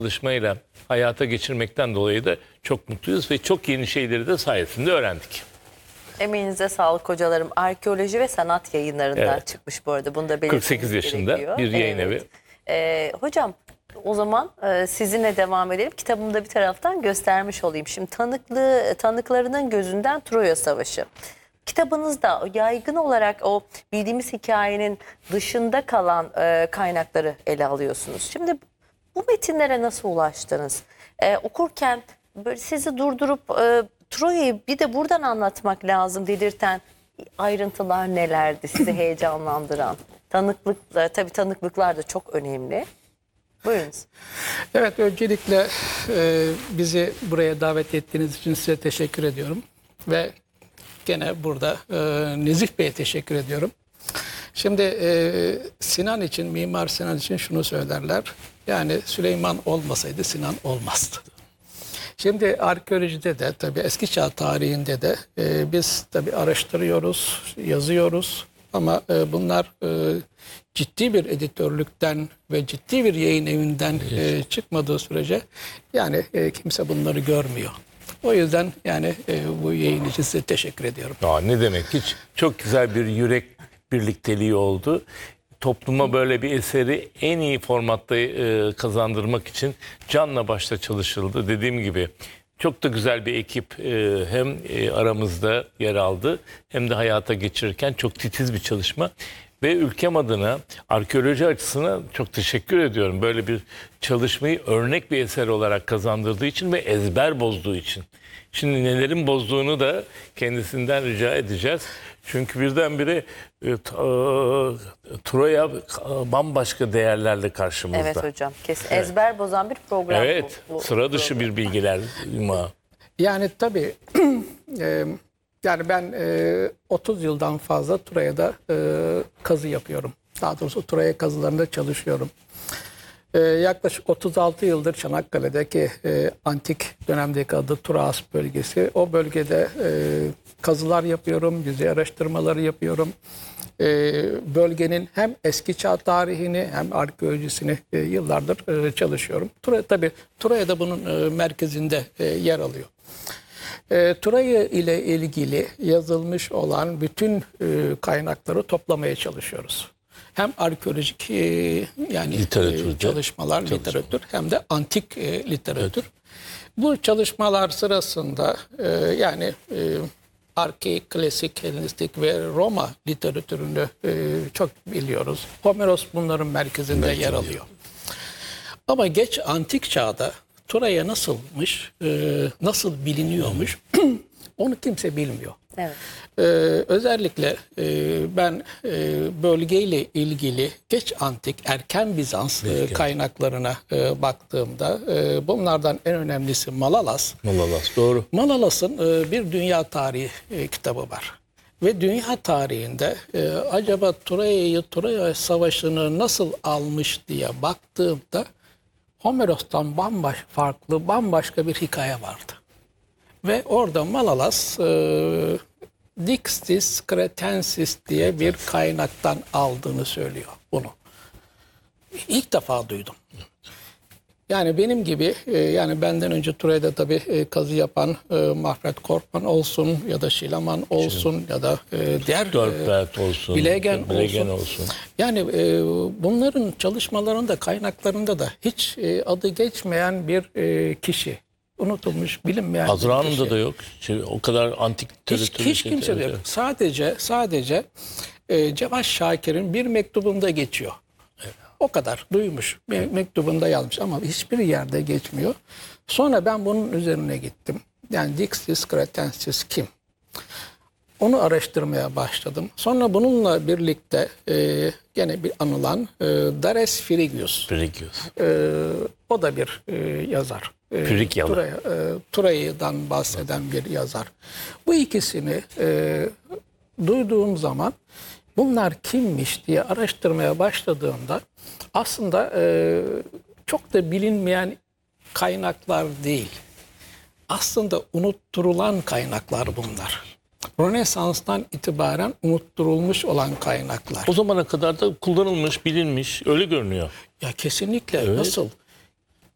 çalışmayla hayata geçirmekten dolayı da çok mutluyuz ve çok yeni şeyleri de sayesinde öğrendik. Emeğinize sağlık hocalarım. Arkeoloji ve Sanat Yayınlarından çıkmış bu arada. Bunu da belirtmemiz 48 yaşında gerekiyor. bir yayın evi. Hocam o zaman sizinle devam edelim. Kitabımda bir taraftan göstermiş olayım. Şimdi tanıklarının gözünden Troya Savaşı. Kitabınızda yaygın olarak o bildiğimiz hikayenin dışında kalan kaynakları ele alıyorsunuz. Şimdi bu metinlere nasıl ulaştınız? Okurken böyle sizi durdurup Troya'yı bir de buradan anlatmak lazım dedirten ayrıntılar nelerdi sizi heyecanlandıran? Tabii tanıklıklar da çok önemli. Buyurunuz. Evet, öncelikle bizi buraya davet ettiğiniz için size teşekkür ediyorum. Ve gene burada Nezih Bey'e teşekkür ediyorum. Şimdi Sinan için, Mimar Sinan için şunu söylerler. Yani Süleyman olmasaydı Sinan olmazdı. Şimdi arkeolojide de tabii eski çağ tarihinde de biz tabii araştırıyoruz, yazıyoruz. Ama bunlar ciddi bir editörlükten ve ciddi bir yayın evinden çıkmadığı sürece yani kimse bunları görmüyor. O yüzden yani bu yayın için size teşekkür ediyorum. Ne demek, hiç çok güzel bir yürek birlikteliği oldu. Topluma böyle bir eseri en iyi formatta kazandırmak için canla başla çalışıldı. Dediğim gibi çok da güzel bir ekip hem aramızda yer aldı hem de hayata geçirirken çok titiz bir çalışma. Ve ülkem adına arkeoloji açısından çok teşekkür ediyorum. Böyle bir çalışmayı örnek bir eser olarak kazandırdığı için ve ezber bozduğu için. Şimdi nelerin bozduğunu da kendisinden rica edeceğiz. Çünkü birdenbire Troya bambaşka değerlerle karşımızda. Evet hocam, kesin ezber bozan bir program. Evet, sıra dışı bir bilgiler. Yani tabii yani ben 30 yıldan fazla Troya'da kazı yapıyorum. Daha doğrusu Troya kazılarında çalışıyorum. Yaklaşık 36 yıldır Çanakkale'deki antik dönemdeki adı Turas bölgesi. O bölgede kazılar yapıyorum, yüzey araştırmaları yapıyorum. Bölgenin hem eski çağ tarihini hem arkeolojisini yıllardır çalışıyorum. Tabii Troya da bunun merkezinde yer alıyor. Troya ile ilgili yazılmış olan bütün kaynakları toplamaya çalışıyoruz. Hem arkeolojik yani çalışmalar, literatür hem de antik literatür. Bu çalışmalar sırasında yani arkeik, klasik, Helenistik ve Roma literatürünü çok biliyoruz. Homeros bunların merkezinde yer alıyor. Ama geç antik çağda Troya nasılmış, nasıl biliniyormuş onu kimse bilmiyor. Evet. Özellikle ben bölgeyle ilgili geç antik, erken Bizans kaynaklarına baktığımda bunlardan en önemlisi Malalas. Malalas, doğru. Malalas'ın bir dünya tarihi kitabı var. Ve dünya tarihinde acaba Troya Savaşı'nı nasıl almış diye baktığımda Homeros'tan bambaşka bir hikaye vardı. Ve orada Malalas Dixis Cretensis diye bir kaynaktan aldığını söylüyor bunu. İlk defa duydum. Yani benim gibi yani benden önce Troya'da tabii kazı yapan Mahret Korkman olsun ya da Şilaman olsun ya da diğer Dörpert olsun, Bilegen olsun. Yani bunların çalışmalarında, kaynaklarında da hiç adı geçmeyen bir kişi. Unutulmuş, bilinmeyen bir kişi. Hazranım'da da yok. O kadar antik hiç kimse de yok. Sadece Cevaş Şakir'in bir mektubunda geçiyor. O kadar duymuş. Bir mektubunda yazmış ama hiçbir yerde geçmiyor. Sonra ben bunun üzerine gittim. Yani Dixis Cretensis kim? Onu araştırmaya başladım. Sonra bununla birlikte gene bir anılan Dares Frigius. O da bir yazar. Troya'dan bahseden bir yazar. Bu ikisini duyduğum zaman bunlar kimmiş diye araştırmaya başladığımda aslında çok da bilinmeyen kaynaklar değil. Aslında unutturulan kaynaklar bunlar. Rönesans'tan itibaren unutturulmuş olan kaynaklar. O zamana kadar da kullanılmış, bilinmiş, öyle görünüyor. Ya kesinlikle. Evet. Nasıl?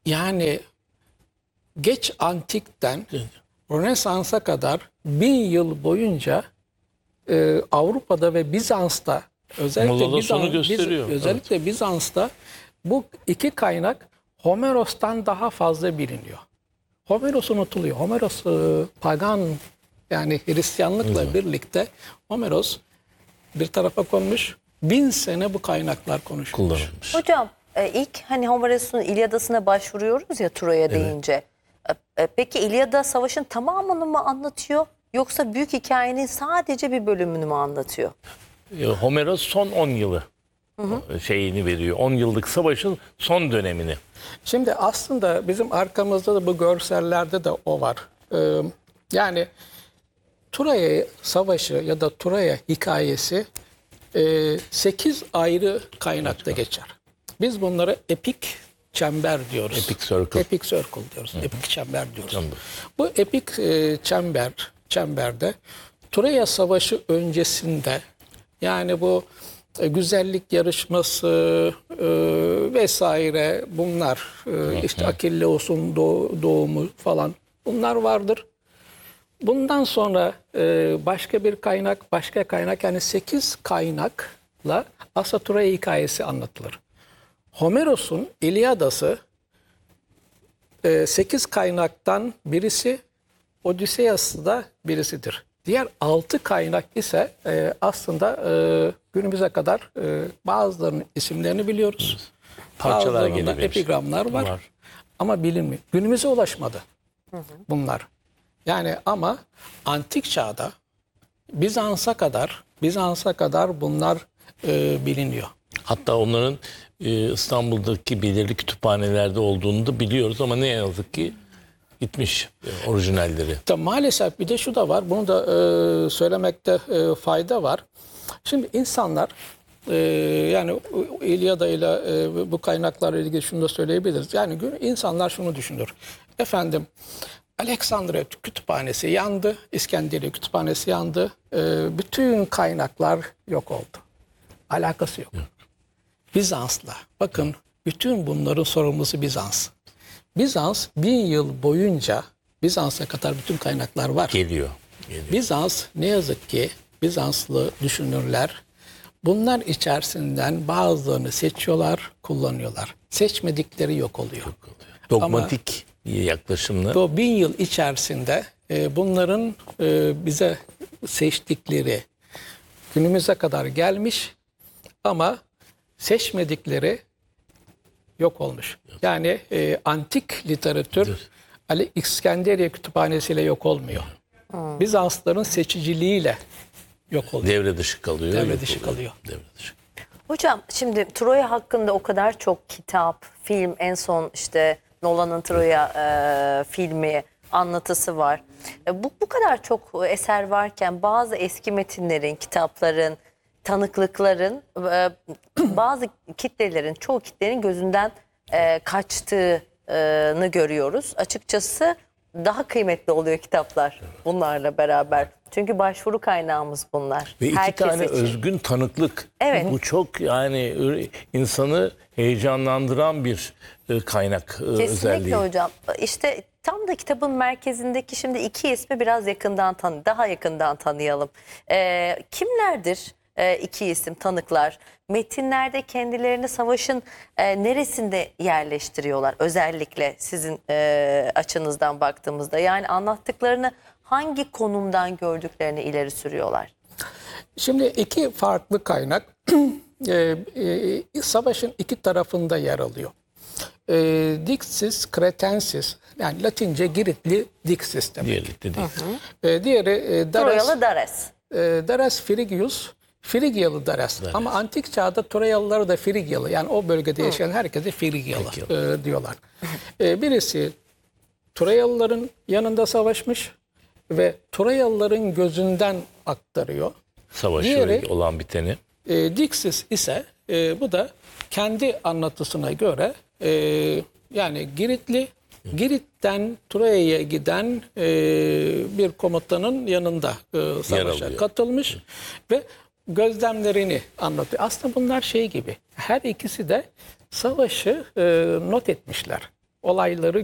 Yani geç antikten Rönesans'a kadar 1000 yıl boyunca Avrupa'da ve Bizans'ta Molla sonu gösteriyor. özellikle Bizans'ta bu iki kaynak Homeros'tan daha fazla biliniyor. Homeros unutuluyor. Homeros pagan, yani Hristiyanlıkla birlikte Homeros bir tarafa konmuş. 1000 sene bu kaynaklar konuşulmuş. Kullanılmış. Hocam ilk hani Homeros'un İlyadası'na başvuruyoruz ya Troya deyince. Peki İlyada savaşın tamamını mı anlatıyor yoksa büyük hikayenin sadece bir bölümünü mü anlatıyor? Homeros son 10 yılı şeyini veriyor. 10 yıllık savaşın son dönemini. Şimdi aslında bizim arkamızda da bu görsellerde de o var. Yani Troya Savaşı ya da Troya hikayesi 8 ayrı kaynakta geçer. Biz bunlara epik çember diyoruz. Epic Circle. Epic Circle diyoruz. Epik çember diyoruz. Çember. Bu epik çemberde Troya Savaşı öncesinde, yani bu güzellik yarışması vesaire, bunlar işte Akilleos'un doğumu falan, bunlar vardır. Bundan sonra başka bir kaynak, yani 8 kaynakla aslında Troya hikayesi anlatılır. Homeros'un İlyadası 8 kaynaktan birisi, Odysseus'u da birisidir. Diğer 6 kaynak ise aslında günümüze kadar bazılarının isimlerini biliyoruz. Parçalar Bazılarında gelebilir. epigramlar var. Ama bilinmiyor. Günümüze ulaşmadı bunlar. Yani ama antik çağda Bizans'a kadar bunlar biliniyor. Hatta onların İstanbul'daki belirli kütüphanelerde olduğunu da biliyoruz ama ne yazık ki gitmiş orijinalleri. Maalesef bir de şu da var. Bunu da söylemekte fayda var. Şimdi insanlar yani İlyada ile bu kaynaklarla ilgili şunu da söyleyebiliriz. Yani insanlar şunu düşünür. Efendim, Aleksandria kütüphanesi yandı, İskenderiye kütüphanesi yandı. Bütün kaynaklar yok oldu. Alakası yok. Bizans'la. Bakın, bütün bunların sorumlusu Bizans. Bizans 1000 yıl boyunca, Bizans'a kadar bütün kaynaklar var. Geliyor. Bizans, ne yazık ki Bizanslı düşünürler bunlar içerisinden bazılarını seçiyorlar, kullanıyorlar. Seçmedikleri yok oluyor. Dogmatik yaklaşımla. Bu 1000 yıl içerisinde bunların bize seçtikleri günümüze kadar gelmiş ama seçmedikleri yok olmuş. Yani antik literatür İskenderiye kütüphanesiyle yok olmuyor. Bizansların seçiciliğiyle yok oluyor. Devre dışı kalıyor. Devre dışı kalıyor. Devre dışı. Hocam şimdi Troya hakkında o kadar çok kitap, film, en son işte Nolan'ın Troya filmi, anlatısı var. Bu kadar çok eser varken bazı eski metinlerin, kitapların, tanıklıkların bazı kitlelerin, çoğu kitlerin gözünden kaçtığını görüyoruz. Açıkçası daha kıymetli oluyor kitaplar bunlarla beraber. Çünkü başvuru kaynağımız bunlar. Ve iki Herkes tane için. özgün tanıklık. Evet. Bu çok yani insanı heyecanlandıran bir kaynak özelliği. Kesinlikle hocam. İşte tam da kitabın merkezindeki şimdi iki ismi biraz daha yakından tanıyalım. Kimlerdir iki isim tanıklar? Metinlerde kendilerini savaşın neresinde yerleştiriyorlar? Özellikle sizin açınızdan baktığımızda. Yani anlattıklarını hangi konumdan gördüklerini ileri sürüyorlar? Şimdi iki farklı kaynak savaşın iki tarafında yer alıyor. Dixis Cretensis, yani Latince Giritli Dixis demek. Diğeri Troyalı Dares. Dares Frigius, Frigyalı Dares. Ama antik çağda Troyalıları da Frigyalı, yani o bölgede yaşayan herkese Frigyalı diyorlar. Birisi Troyalıların yanında savaşmış ve Troyalıların gözünden aktarıyor. Savaşı Diğeri, olan biteni. Dixis ise bu da kendi anlatısına göre yani Girit'ten Troya'ya giden bir komutanın yanında savaşa katılmış ve gözlemlerini anlatıyor. Aslında bunlar şey gibi, her ikisi de savaşı not etmişler. olayları